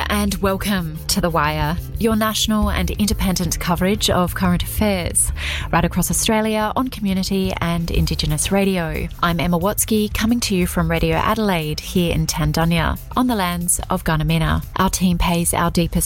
and welcome to The Wire, your national and independent coverage of current affairs, right across Australia on community and Indigenous radio. I'm Emma Watsky, coming to you from Radio Adelaide here in Tandunya, on the lands of Gunamina. Our team pays our deepest